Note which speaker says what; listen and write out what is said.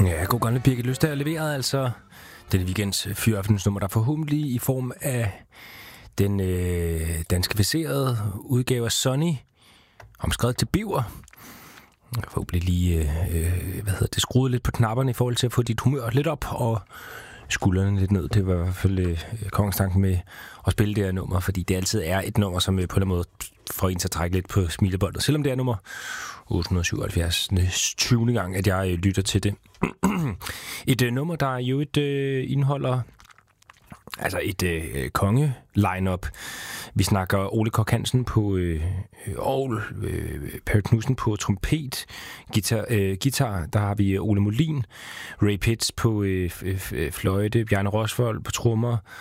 Speaker 1: Ja, god gamle Birgit Løsdager leverede altså denne weekends fyraftensnummer, der forhåbentlig i form af den danskificerede udgave af Sonny, omskrevet til Biver. Jeg forhåbentlig lige skruet lidt på knapperne i forhold til at få dit humør lidt op og skuldrene lidt ned. Det var i hvert fald kongstanken med at spille det her nummer, fordi det altid er et nummer, som på en eller anden måde får en til at trække lidt på smilebåndet. Selvom det er nummer 877. 20. gang, at jeg lytter til det. Et nummer, der jo indeholder altså et konge-line-up. Vi snakker Ole Kork Hansen på orgel, Per Knudsen på trompet, guitar, der har vi Ole Molin, Ray Pitts på fløjte, Bjarne Rosvold på trommer,